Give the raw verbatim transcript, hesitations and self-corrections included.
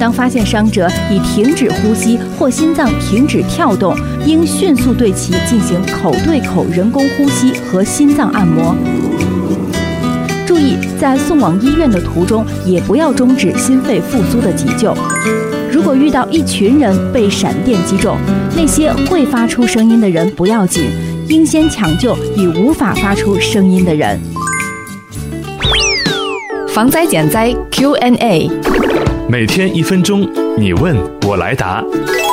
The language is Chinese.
当发现伤者已停止呼吸或心脏停止跳动，应迅速对其进行口对口人工呼吸和心脏按摩。注意，在送往医院的途中，也不要终止心肺复苏的急救。如果遇到一群人被闪电击中，那些会发出声音的人不要紧，应先抢救已无法发出声音的人。 防灾减灾 Q and A， 每天一分钟，你问我来答。